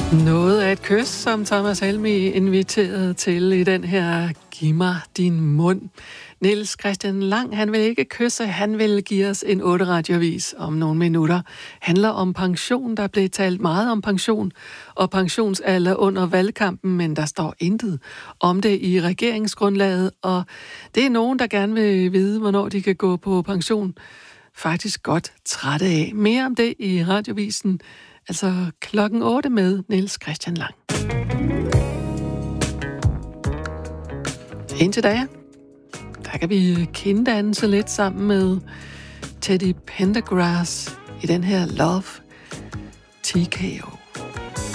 Noget af et kys, som Thomas Helmig inviterede til i den her Giv mig din mund. Niels Christian Lang, han vil ikke kysse, han vil give os en 8-radioavis om nogle minutter. Handler om pension, der blev talt meget om pension og pensionsalder under valgkampen, men der står intet om det i regeringsgrundlaget, og det er nogen, der gerne vil vide, hvornår de kan gå på pension. Faktisk godt trætte af. Mere om det i radiovisen, altså 8:00 med Niels Christian Lang. Indtil da, der kan vi kinddanse lidt sammen med Teddy Pendergrass i den her Love TKO.